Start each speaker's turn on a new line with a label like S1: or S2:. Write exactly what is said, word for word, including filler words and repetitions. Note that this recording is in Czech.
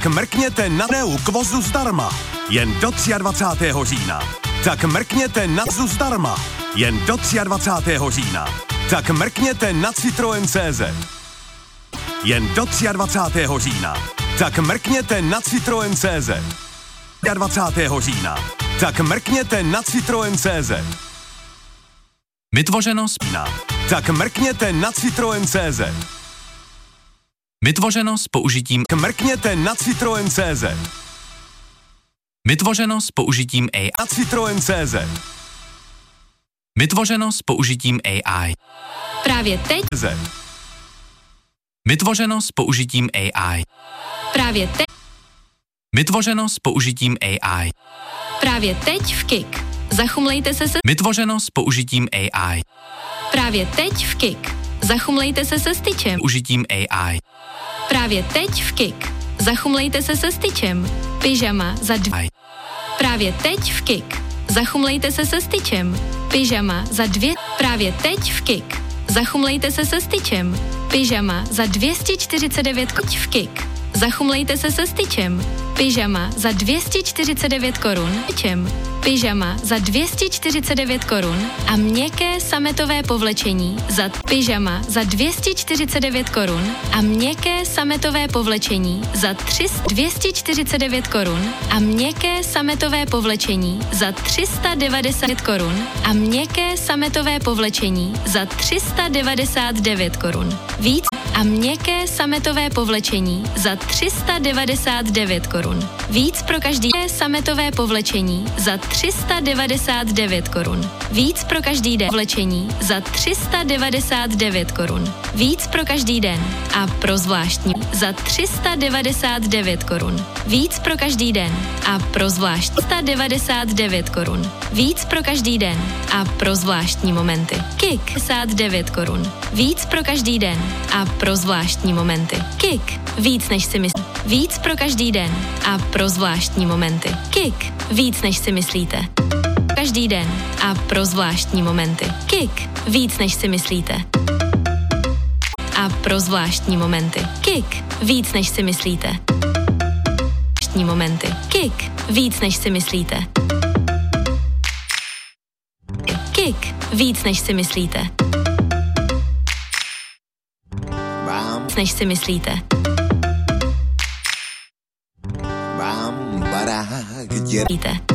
S1: Tak mrkněte na Neu k vozu zdarma. Jen do dvacátého třetího října. Tak mrkněte na vozu zdarma. Jen do dvacátého třetího října. Tak mrkněte na Citroën tečka cé zet. Jen do dvacátého třetího října. Tak mrkněte na Citroën tečka cé zet. dvacátého třetího října. Tak mrkněte na Citroën tečka cé zet.
S2: Vytvořeno s...
S1: Tak mrkněte na Citroën tečka cé zet.
S2: Vytvořeno s použitím...
S1: Mrkněte na Citroën tečka cé zet.
S2: Vytvořeno s použitím A I.
S1: Na Citroën tečka cé zet.
S2: Vytvořeno s použitím A I.
S3: Právě teď.
S2: Vytvořeno s použitím A I.
S3: Právě teď.
S2: Vytvořeno s použitím A I.
S3: Právě teď v Kik. Zachumlejte se se...
S2: Vytvořeno s použitím A I.
S3: Právě teď v Kik. Zachumlejte se se styčem.
S2: Použitím A I.
S3: Právě teď v Kik. Zachumlejte se se styčem. Pyžama za dvě. Právě teď v Kik. Zachumlejte se se styčem. Pyžama za dvě. Právě teď v Kik. Zachumlejte se se styčem. Pyžama za dvě stě čtyřicet devět korun v Kik. Zachumlejte se se styčem. Pyžama za dvě stě čtyřicet devět korun. Pyžama za dvě stě čtyřicet devět korun a měkké sametové povlečení za pyžama za dvě stě čtyřicet devět korun a měkké sametové povlečení za tři sta dvě stě čtyřicet devět korun a měkké sametové povlečení za tři sta devadesát korun a měkké sametové povlečení za tři sta devadesát devět korun. Víc a měkké sametové povlečení za tři sta devadesát devět korun. Víc pro každý sametové povlečení za tři sta devadesát devět korun. Víc pro každý den povlečení za tři sta devadesát devět korun. Víc pro každý den a pro zvláštní za tři sta devadesát devět korun. Víc pro každý den a pro zvláštní tři sta devadesát devět korun. Víc pro každý den a pro zvláštní momenty. Kik padesát devět korun. Víc pro každý den a pro zvláštní momenty. Kik víc než si myslíte. Víc pro každý den a pro zvláštní momenty. Kik víc než si myslíte. Každý den a pro zvláštní momenty. Kik víc než si myslíte. A pro zvláštní momenty. Kik víc než si myslíte. Zvláštní momenty. Kik víc než si myslíte. Kik víc než si myslíte. Víc než si myslíte.
S4: Bam, barák, děr.
S3: Myslíte.